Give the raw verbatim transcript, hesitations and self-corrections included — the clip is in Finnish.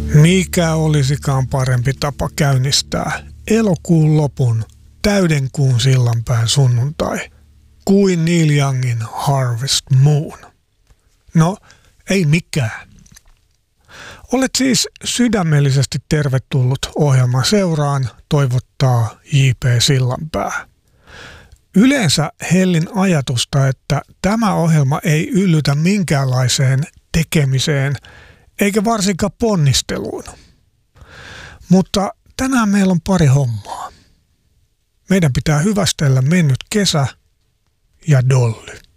Mikä olisikaan parempi tapa käynnistää elokuun lopun täydenkuun sillanpään sunnuntai kuin Neil Youngin Harvest Moon? No, ei mikään. Olet siis sydämellisesti tervetullut ohjelman seuraan, toivottaa J P Sillanpää. Yleensä hellin ajatusta, että tämä ohjelma ei yllytä minkäänlaiseen tekemiseen eikä varsinkaan ponnisteluun. Mutta tänään meillä on pari hommaa. Meidän pitää hyvästellä mennyt kesä ja Dolly.